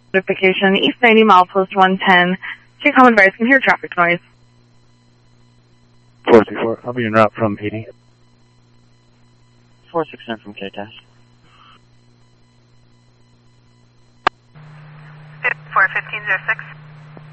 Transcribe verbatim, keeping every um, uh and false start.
Notification, East ninety mile, post one ten. Take home advice, can hear traffic noise. four three four, I'll be en route from eighty. four six nine from K-Dash. four fifteen oh six.